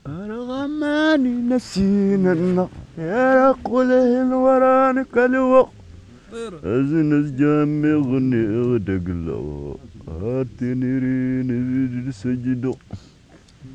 أرغماني نسينا النار يا قوله الورانك الوقت أزنز جامي غني غدق له هاتني رين سجدو